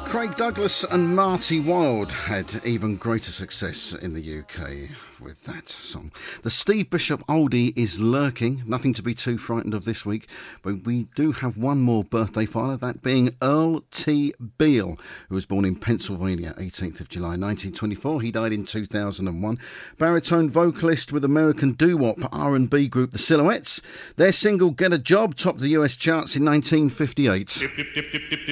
Craig Douglas and Marty Wilde had even greater success in the UK with that song. The Steve Bishop oldie is lurking, nothing to be too frightened of this week, but we do have one more birthday filer, that being Earl T. Beale, who was born in Pennsylvania, 18th of July 1924. He died in 2001. Baritone vocalist with American doo-wop R&B group The Silhouettes. Their single Get a Job topped the US charts in 1958.